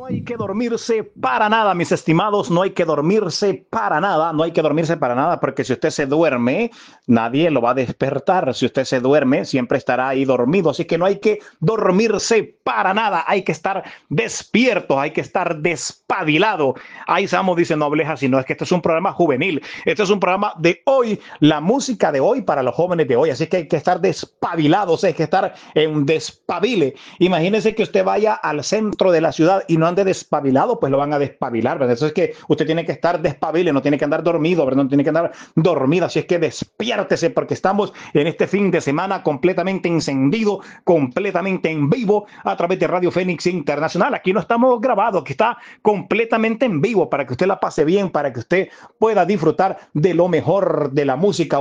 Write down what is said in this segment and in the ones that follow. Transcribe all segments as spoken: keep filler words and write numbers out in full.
No hay que dormirse para nada, mis estimados, no hay que dormirse para nada, no hay que dormirse para nada, porque si usted se duerme, nadie lo va a despertar. Si usted se duerme, siempre estará ahí dormido. Así que no hay que dormirse para nada, hay que estar despierto, hay que estar despabilado. Ahí estamos diciendo Nobleja, si no es que este es un programa juvenil, este es un programa de hoy, la música de hoy para los jóvenes de hoy. Así que hay que estar despabilados, hay que estar en despabile. Imagínese que usted vaya al centro de la ciudad y no ande despabilado, pues lo van a despabilar, ¿verdad? Eso es que usted tiene que estar despabile, no tiene que andar dormido, ¿verdad? No tiene que andar dormido, así es que despiértese porque estamos en este fin de semana completamente encendido, completamente en vivo a través de Radio Fénix Internacional. Aquí no estamos grabados, aquí está completamente en vivo para que usted la pase bien, para que usted pueda disfrutar de lo mejor de la música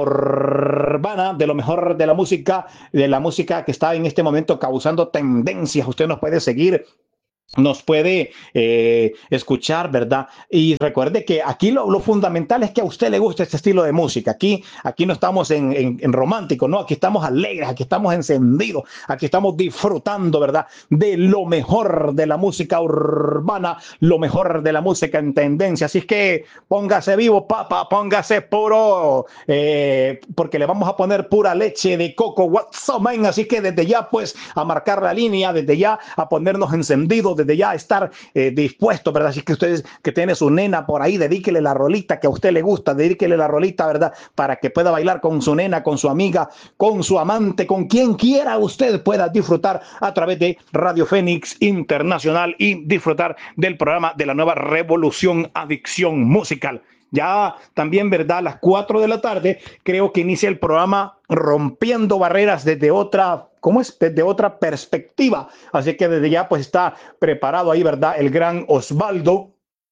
urbana, de lo mejor de la música, de la música que está en este momento causando tendencias. Usted nos puede seguir, nos puede eh, escuchar, ¿verdad? Y recuerde que aquí lo, lo fundamental es que a usted le guste este estilo de música. Aquí, aquí no estamos en, en, en romántico, ¿no? Aquí estamos alegres, aquí estamos encendidos, aquí estamos disfrutando, ¿verdad? De lo mejor de la música urbana, lo mejor de la música en tendencia. Así es que póngase vivo, papá, póngase puro, eh, porque le vamos a poner pura leche de coco, what's up, man? Así que desde ya, pues, a marcar la línea, desde ya a ponernos encendidos, desde ya estar eh, dispuesto, ¿verdad? Así que ustedes que tienen su nena por ahí, dedíquele la rolita que a usted le gusta, dedíquele la rolita, ¿verdad? Para que pueda bailar con su nena, con su amiga, con su amante, con quien quiera usted pueda disfrutar a través de Radio Fénix Internacional y disfrutar del programa de la nueva revolución Adicción Musical. Ya también, ¿verdad? A las cuatro de la tarde creo que inicia el programa Rompiendo Barreras desde otra, ¿cómo es? Desde otra perspectiva. Así que desde ya pues está preparado ahí, ¿verdad? El gran Osvaldo.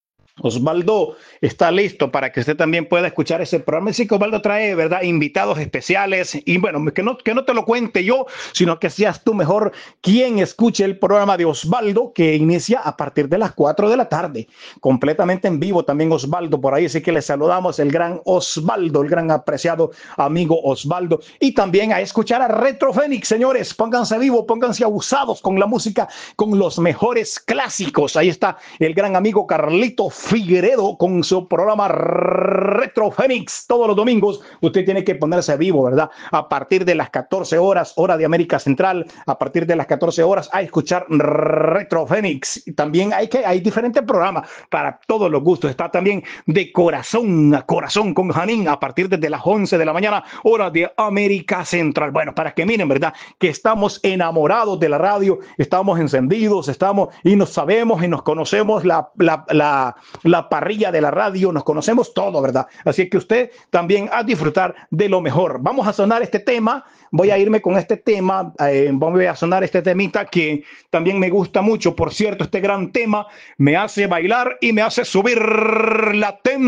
Osvaldo está listo para que usted también pueda escuchar ese programa. Sí que Osvaldo trae, ¿verdad?, invitados especiales y bueno, que no, que no te lo cuente yo, sino que seas tú mejor quien escuche el programa de Osvaldo, que inicia a partir de las cuatro de la tarde, completamente en vivo también Osvaldo por ahí. Así que le saludamos, el gran Osvaldo, el gran apreciado amigo Osvaldo. Y también a escuchar a Retro Fénix, señores, pónganse vivo, pónganse abusados con la música, con los mejores clásicos. Ahí está el gran amigo Carlito Figueredo con su programa Retro Fénix todos los domingos. Usted tiene que ponerse vivo, ¿verdad? A partir de las catorce horas, hora de América Central, a partir de las catorce horas a escuchar Retro Fénix. Y también hay que hay diferentes programas para todos los gustos. Está también de corazón a corazón con Janín a partir de las once de la mañana, hora de América Central. Bueno, para que miren, ¿verdad? Que estamos enamorados de la radio, estamos encendidos, estamos y nos sabemos y nos conocemos la, la, la la parrilla de la radio, nos conocemos todo, ¿verdad? Así que usted también a disfrutar de lo mejor. Vamos a sonar este tema, voy a irme con este tema, eh, voy a sonar este temita que también me gusta mucho. Por cierto, este gran tema me hace bailar y me hace subir la tensión.